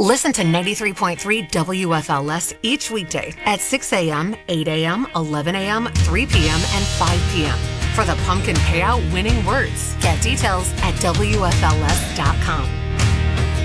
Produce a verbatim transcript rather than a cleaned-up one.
Listen to ninety-three point three W F L S each weekday at six a.m., eight a.m., eleven a.m., three p.m., and five p.m. for the Pumpkin Payout winning words. Get details at W F L S dot com.